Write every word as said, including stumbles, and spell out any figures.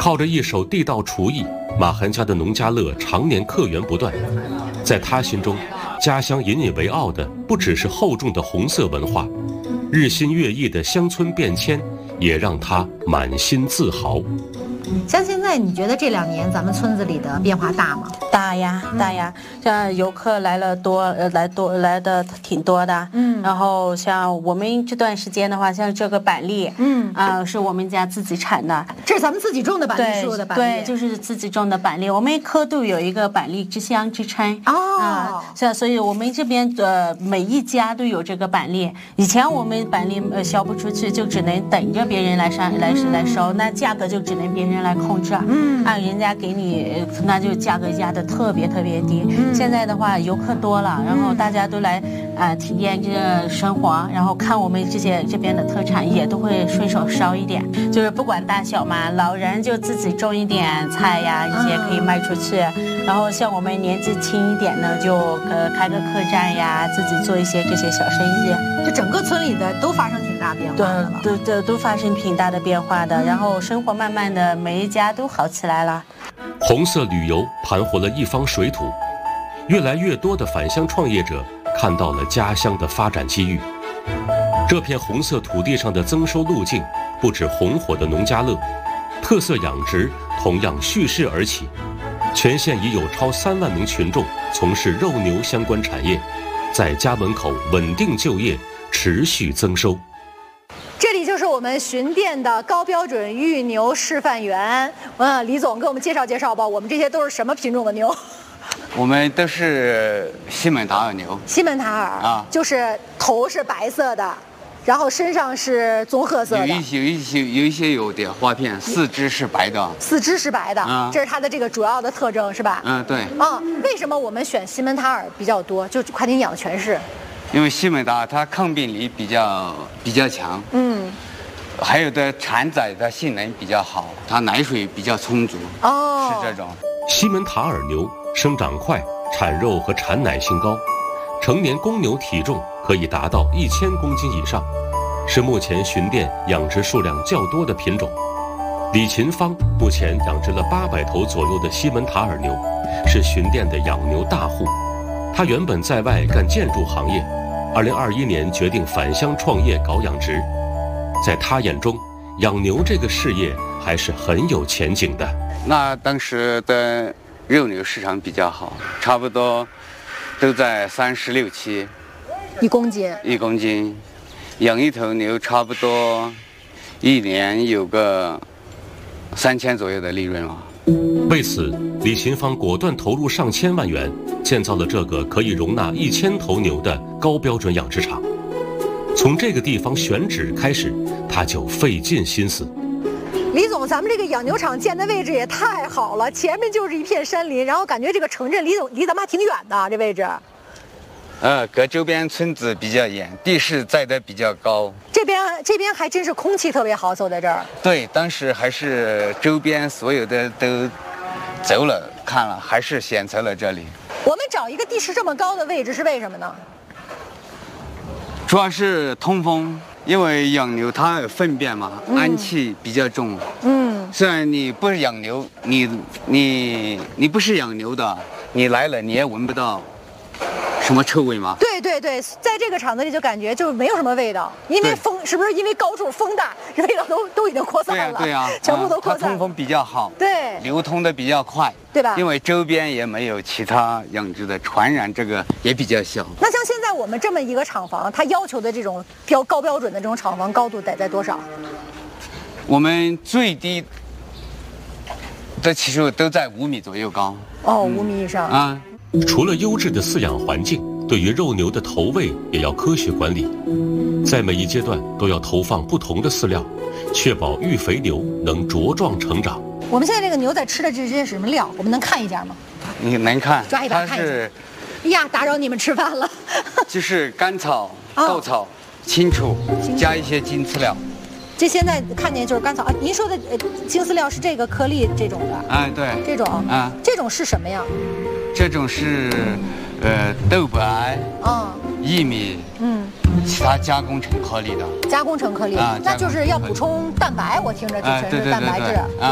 靠着一手地道厨艺，马涵家的农家乐常年客源不断。在他心中，家乡引以为傲的不只是厚重的红色文化，日新月异的乡村变迁也让他满心自豪。 像现在，你觉得这两年咱们村子里的变化大吗？ 大呀，大呀！像游客来了多，呃，来多来的挺多的。嗯。然后像我们这段时间的话，像这个板栗，嗯，啊、呃，是我们家自己产的。 这是咱们自己种的板栗树的板栗。 对，就是自己种的板栗。我们科度有一个板栗之乡之称。 哦。 啊，像所以我们这边呃每一家都有这个板栗。以前我们板栗呃销不出去，就只能等着别人来上来来收，那价格就只能别人来控制。嗯。按人家给你，那就价格压的特别特别低。嗯、现在的话，游客多了，然后大家都来啊、呃、体验这个生活，然后看我们这些这边的特产，也都会顺手捎一点。就是不管大小嘛，老人就自己种一点菜呀，这些可以卖出去。嗯、然后像我们年纪轻一点呢，就呃开个客栈呀，自己做一些这些小生意。 就整个村里的都发生挺大变化的了。 对对，都发生挺大的变化的。嗯、然后生活慢慢的每一家都好起来了。 红色旅游盘活了一方水土，越来越多的返乡创业者看到了家乡的发展机遇。这片红色土地上的增收路径，不止红火的农家乐，特色养殖同样蓄势而起。全县已有超三万名群众从事肉牛相关产业，在家门口稳定就业，持续增收。 这里就是我们巡店的高标准育牛示范园。嗯，李总给我们介绍介绍吧，我们这些都是什么品种的牛？ 我们都是西门塔尔牛。 西门塔尔啊，就是头是白色的，然后身上是棕褐色的， 有一些有一些有一些有点花片，四肢是白的。 四肢是白的，嗯、这是它的这个主要的特征，是吧？ 嗯，对。 啊，为什么我们选西门塔尔比较多？就快点养全是。 因为西门塔尔它抗病力比较比较强，嗯，还有的产崽的性能比较好，它奶水比较充足，哦，是这种。 西门塔尔牛生长快，产肉和产奶性高，成年公牛体重可以达到一千公斤以上，是目前巡店养殖数量较多的品种。李勤芳目前养殖了八百头左右的西门塔尔牛，是巡店的养牛大户。他原本在外干建筑行业，二零二一年决定返乡创业搞养殖。在他眼中，养牛这个事业还是很有前景的。 那当时的肉牛市场比较好，差不多都在三十六七一公斤。 一公斤，养一头牛差不多一年有个三千左右的利润了。 为此，李勤芳果断投入上千万元，建造了这个可以容纳一千头牛的高标准养殖场。从这个地方选址开始，他就费尽心思。 李总，咱们这个养牛场建的位置也太好了，前面就是一片山林，然后感觉这个城镇离离咱们还挺远的，这位置。 呃，隔周边村子比较远，地势在的比较高。 这边这边还真是空气特别好，走在这儿。 对，当时还是周边所有的都走了看了，还是选择了这里。 我们找一个地势这么高的位置是为什么呢？ 主要是通风，因为养牛它有粪便嘛，嗯、氨气比较重。嗯，虽然你不是养牛，你你你不是养牛的，你来了你也闻不到什么臭味吗？ 对对对，在这个厂子里就感觉就没有什么味道，因为风是不是因为高处风大，味道都都已经扩散了？ 对呀、啊，对呀、啊， 全部都扩散了。 它通风比较好， 对， 流通的比较快， 对吧？ 因为周边也没有其他养殖的，传染这个也比较小。 那像现在我们这么一个厂房，它要求的这种标高标准的这种厂房高度得在多少？ 我们最低的其实都在五米左右高。 哦，五米以上啊。 除了优质的饲养环境，对于肉牛的投喂也要科学管理，在每一阶段都要投放不同的饲料，确保育肥牛能茁壮成长。 我们现在这个牛在吃的这些是什么料？我们能看一下吗？ 你能看， 抓一把看一下。哎呀，打扰你们吃饭了。 就是甘草、豆草、哦、青储，加一些精饲料。 这现在看见就是甘草啊。您说的呃精饲料是这个颗粒这种的？ 哎，对， 这种啊，这种是什么呀？ 这种是，呃，豆白， 嗯， 薏米，嗯，其他加工成颗粒的。 加工成颗粒，啊，那就是要补充蛋白，我听着就全是蛋白质。啊